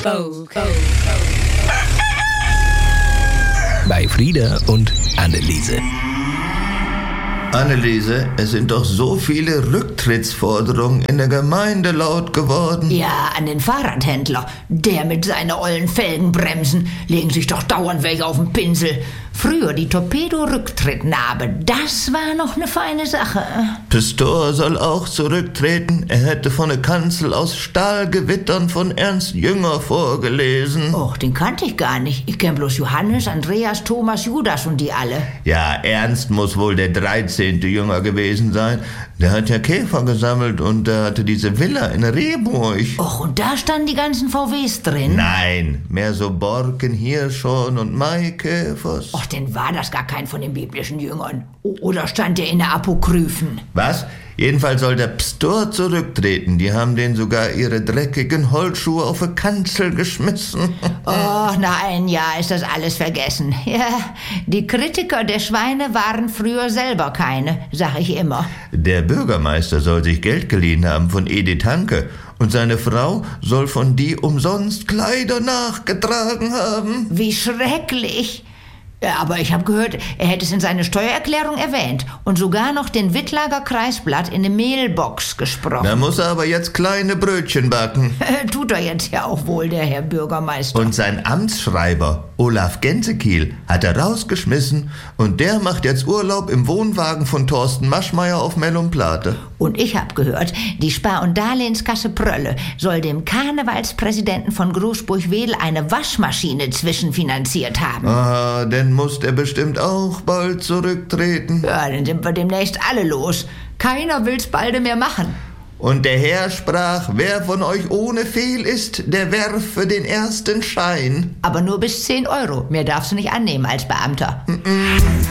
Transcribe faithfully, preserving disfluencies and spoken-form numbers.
Bei Frieda und Anneliese. Anneliese, es sind doch so viele Rücktrittsforderungen in der Gemeinde laut geworden. Ja, an den Fahrradhändler. Der mit seinen ollen Felgenbremsen legen sich doch dauernd welche auf den Pinsel. Früher die Torpedo-Rücktrittnarbe, das war noch eine feine Sache. Pistor soll auch zurücktreten. Er hätte von der Kanzel aus Stahlgewittern von Ernst Jünger vorgelesen. Och, den kannte ich gar nicht. Ich kenn bloß Johannes, Andreas, Thomas, Judas und die alle. Ja, Ernst muss wohl der dreizehnte Jünger gewesen sein. Der hat ja Käfer gesammelt und der hatte diese Villa in Rehburg. Och, und da standen die ganzen V Ws drin? Nein, mehr so Borken, Hirschhorn und Maikäfers. Och, denn war das gar kein von den biblischen Jüngern. O- Oder stand der in der Apokryphen? Was? Jedenfalls soll der Pstor zurücktreten. Die haben den sogar ihre dreckigen Holzschuhe auf die Kanzel geschmissen. Oh, nach einem Jahr ist das alles vergessen. Ja, die Kritiker der Schweine waren früher selber keine, sag ich immer. Der Bürgermeister soll sich Geld geliehen haben von Edith Hanke. Und seine Frau soll von die umsonst Kleider nachgetragen haben. Wie schrecklich. Ja, aber ich habe gehört, er hätte es in seine Steuererklärung erwähnt und sogar noch den Wittlager Kreisblatt in eine Mailbox gesprochen. Da muss er aber jetzt kleine Brötchen backen. Tut er jetzt ja auch wohl, der Herr Bürgermeister. Und sein Amtsschreiber, Olaf Gensekiel, hat er rausgeschmissen und der macht jetzt Urlaub im Wohnwagen von Thorsten Maschmeyer auf Mellumplate. Und ich habe gehört, die Spar- und Darlehenskasse Prölle soll dem Karnevalspräsidenten von Großburg-Wedel eine Waschmaschine zwischenfinanziert haben. Ah, denn muss der bestimmt auch bald zurücktreten. Ja, dann sind wir demnächst alle los. Keiner will's balde mehr machen. Und der Herr sprach, wer von euch ohne Fehl ist, der werfe den ersten Schein. Aber nur bis zehn Euro. Mehr darfst du nicht annehmen als Beamter.